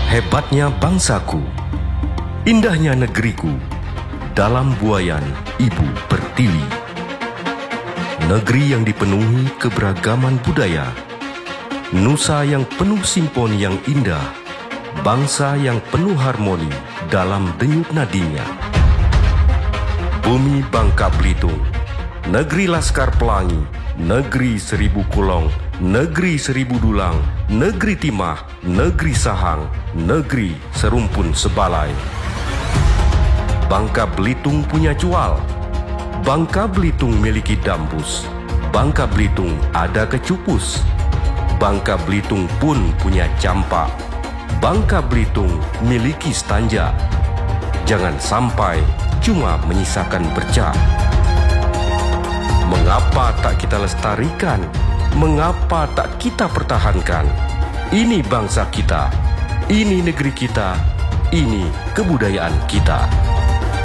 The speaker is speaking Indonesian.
Hebatnya bangsaku, indahnya negeriku, dalam buayan ibu pertiwi. Negeri yang dipenuhi keberagaman budaya, nusa yang penuh simfoni yang indah, bangsa yang penuh harmoni dalam denyut nadinya. Bumi Bangka Belitung, negeri Laskar Pelangi, negeri seribu kulong, negeri seribu dulang, negeri timah, negeri sahang, negeri serumpun sebalai. Bangka Belitung punya jual, Bangka Belitung miliki dambus, Bangka Belitung ada kecupus, Bangka Belitung pun punya campak, Bangka Belitung miliki stanja. Jangan sampai cuma menyisakan bercak. Mengapa tak kita lestarikan? Mengapa tak kita pertahankan? Ini bangsa kita, ini negeri kita, ini kebudayaan kita.